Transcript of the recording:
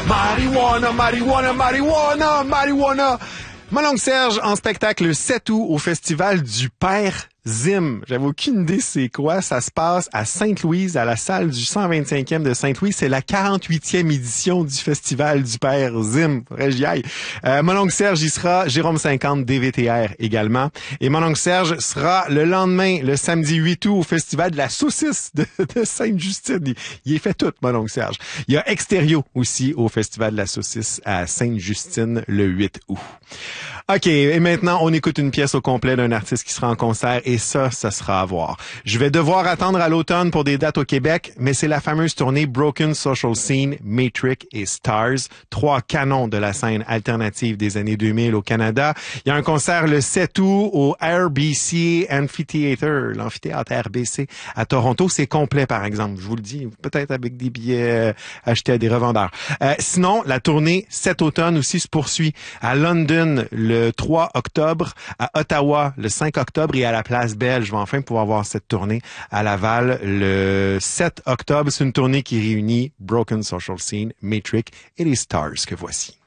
Marijuana, marijuana, marijuana, marijuana. Mon oncle Serge en spectacle le 7 août au Festival du Père Zim. J'avais aucune idée c'est quoi. Ça se passe à Sainte-Louise, à la salle du 125e de Sainte-Louise. C'est la 48e édition du Festival du Père Zim. Faudrait que j'y aille. Mon oncle Serge y sera. Jérôme 50 DVTR également. Et mon oncle Serge sera le lendemain, le samedi 8 août, au Festival de la saucisse de Sainte-Justine. Il est fait tout, mon oncle Serge. Il y a Extérieur aussi au Festival de la saucisse à Sainte-Justine le 8 août. OK, et maintenant, on écoute une pièce au complet d'un artiste qui sera en concert et ça sera à voir. Je vais devoir attendre à l'automne pour des dates au Québec, mais c'est la fameuse tournée Broken Social Scene, Matrix et Stars, 3 canons de la scène alternative des années 2000 au Canada. Il y a un concert le 7 août au RBC Amphitheatre, l'amphithéâtre RBC à Toronto. C'est complet, par exemple. Je vous le dis, peut-être avec des billets achetés à des revendeurs. Sinon, la tournée cet automne aussi se poursuit à London le 3 octobre, à Ottawa le 5 octobre et à la Place Belle. Je vais enfin pouvoir voir cette tournée à Laval le 7 octobre. C'est une tournée qui réunit Broken Social Scene, Matrix et les Stars que voici.